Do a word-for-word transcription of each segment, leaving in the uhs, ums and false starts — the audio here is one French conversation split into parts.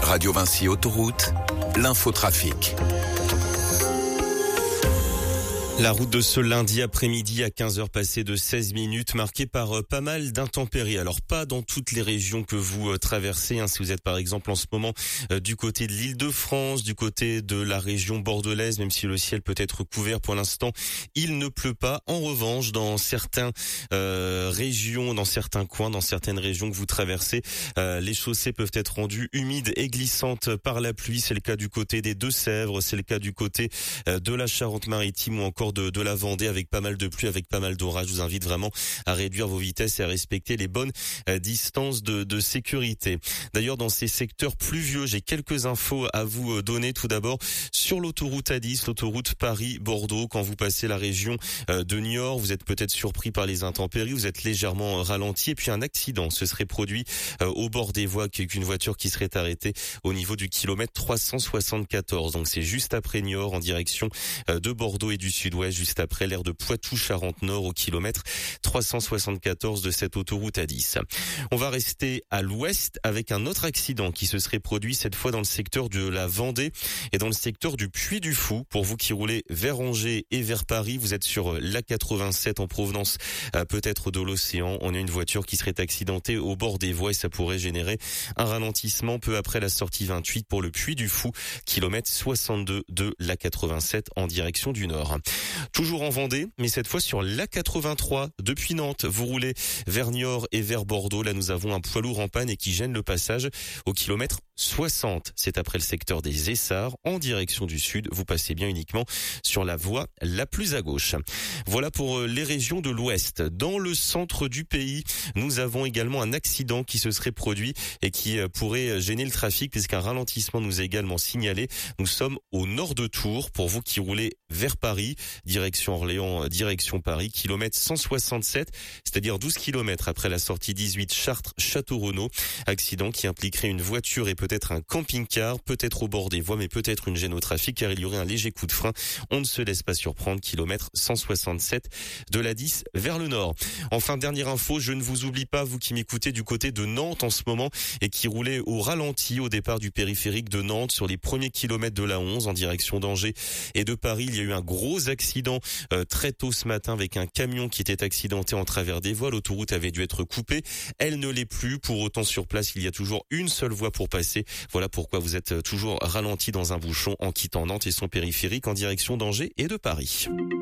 Radio Vinci Autoroute, l'infotrafic. La route de ce lundi après-midi à quinze heures passées de seize minutes, marquée par euh, pas mal d'intempéries. Alors pas dans toutes les régions que vous euh, traversez, hein, si vous êtes par exemple en ce moment euh, du côté de l'Île-de-France, du côté de la région bordelaise, même si le ciel peut être couvert pour l'instant, il ne pleut pas. En revanche, dans certaines euh, régions, dans certains coins, dans certaines régions que vous traversez, euh, les chaussées peuvent être rendues humides et glissantes par la pluie. C'est le cas du côté des Deux-Sèvres, c'est le cas du côté euh, de la Charente-Maritime ou encore De, de la Vendée, avec pas mal de pluie, avec pas mal d'orage. Je vous invite vraiment à réduire vos vitesses et à respecter les bonnes euh, distances de, de sécurité. D'ailleurs, dans ces secteurs pluvieux, j'ai quelques infos à vous donner. Tout d'abord, sur l'autoroute A dix, l'autoroute Paris-Bordeaux, quand vous passez la région euh, de Niort, vous êtes peut-être surpris par les intempéries, vous êtes légèrement ralenti, et puis un accident se serait produit euh, au bord des voies, avec une voiture qui serait arrêtée au niveau du kilomètre trois cent soixante-quatorze. Donc c'est juste après Niort, en direction euh, de Bordeaux et du sud-ouest, juste après l'aire de Poitou-Charentes-Nord au kilomètre trois cent soixante-quatorze de cette autoroute A dix. On va rester à l'ouest avec un autre accident qui se serait produit cette fois dans le secteur de la Vendée et dans le secteur du Puy du Fou. Pour vous qui roulez vers Angers et vers Paris, vous êtes sur l'A quatre-vingt-sept en provenance euh, peut-être de l'océan. On a une voiture qui serait accidentée au bord des voies et ça pourrait générer un ralentissement peu après la sortie vingt-huit pour le Puy du Fou, kilomètre soixante-deux de l'A quatre-vingt-sept en direction du nord. Toujours en Vendée, mais cette fois sur l'A quatre-vingt-trois depuis Nantes. Vous roulez vers Niort et vers Bordeaux. Là, nous avons un poids lourd en panne et qui gêne le passage au kilomètre soixante. C'est après le secteur des Essarts en direction du sud. Vous passez bien uniquement sur la voie la plus à gauche. Voilà pour les régions de l'ouest. Dans le centre du pays, nous avons également un accident qui se serait produit et qui pourrait gêner le trafic puisqu'un ralentissement nous est également signalé. Nous sommes au nord de Tours. Pour vous qui roulez vers Paris, direction Orléans, direction Paris, kilomètre cent soixante-sept, c'est-à-dire douze kilomètres après la sortie dix-huit Chartres-Château-Renaud. Accident qui impliquerait une voiture et peut-être un camping-car, peut-être au bord des voies, mais peut-être une gêne au trafic car il y aurait un léger coup de frein. On ne se laisse pas surprendre, kilomètre cent soixante-sept de l'A dix vers le nord. Enfin, dernière info, je ne vous oublie pas, vous qui m'écoutez du côté de Nantes en ce moment et qui roulez au ralenti au départ du périphérique de Nantes sur les premiers kilomètres de l'A onze en direction d'Angers et de Paris. Il y a eu un gros accident euh, très tôt ce matin avec un camion qui était accidenté en travers des voies. L'autoroute avait dû être coupée. Elle ne l'est plus. Pour autant, sur place, il y a toujours une seule voie pour passer. Voilà pourquoi vous êtes toujours ralenti dans un bouchon en quittant Nantes et son périphérique en direction d'Angers et de Paris.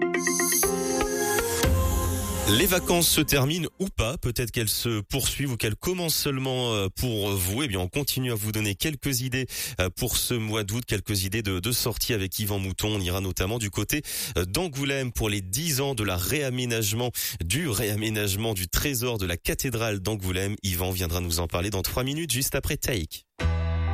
Les vacances se terminent ou pas, peut-être qu'elles se poursuivent ou qu'elles commencent seulement pour vous. Eh bien, on continue à vous donner quelques idées pour ce mois d'août, quelques idées de, de sortie avec Yvan Mouton. On ira notamment du côté d'Angoulême pour les dix ans de la réaménagement, du réaménagement du trésor de la cathédrale d'Angoulême. Yvan viendra nous en parler dans trois minutes, juste après Take.